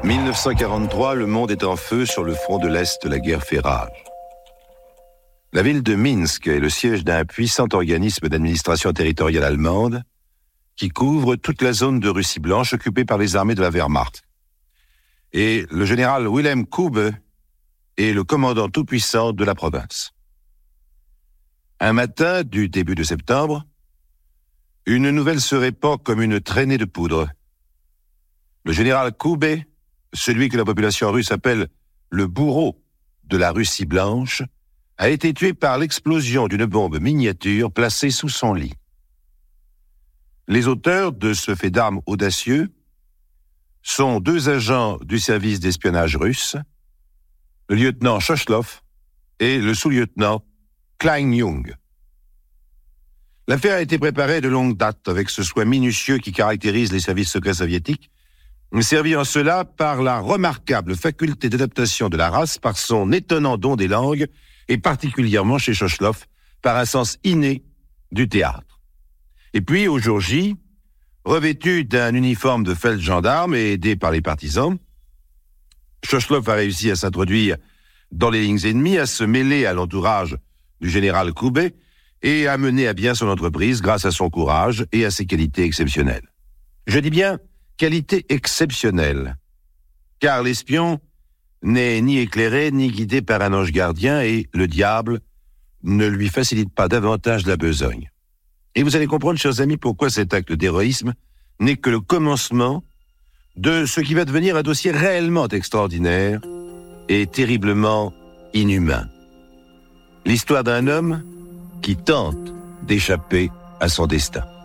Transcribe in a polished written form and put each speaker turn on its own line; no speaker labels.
1943, le monde est en feu sur le front de l'Est, la guerre fait rage. La ville de Minsk est le siège d'un puissant organisme d'administration territoriale allemande qui couvre toute la zone de Russie blanche occupée par les armées de la Wehrmacht. Et le général Wilhelm Kube est le commandant tout-puissant de la province. Un matin du début de septembre, une nouvelle se répand comme une traînée de poudre. Le général Kube, celui que la population russe appelle le bourreau de la Russie blanche, a été tué par l'explosion d'une bombe miniature placée sous son lit. Les auteurs de ce fait d'armes audacieux sont deux agents du service d'espionnage russe, le lieutenant Shoshlov et le sous-lieutenant Klein-Jung. L'affaire a été préparée de longue date avec ce soin minutieux qui caractérise les services secrets soviétiques, servi en cela par la remarquable faculté d'adaptation de la race, par son étonnant don des langues, et particulièrement chez Shoshlov, par un sens inné du théâtre. Et puis, au jour J, revêtu d'un uniforme de feldgendarme et aidé par les partisans, Shoshlov a réussi à s'introduire dans les lignes ennemies, à se mêler à l'entourage du général Kube et à mener à bien son entreprise grâce à son courage et à ses qualités exceptionnelles. Je dis bien qualité exceptionnelle, car l'espion n'est ni éclairé ni guidé par un ange gardien et le diable ne lui facilite pas davantage la besogne. Et vous allez comprendre, chers amis, pourquoi cet acte d'héroïsme n'est que le commencement de ce qui va devenir un dossier réellement extraordinaire et terriblement inhumain. L'histoire d'un homme qui tente d'échapper à son destin.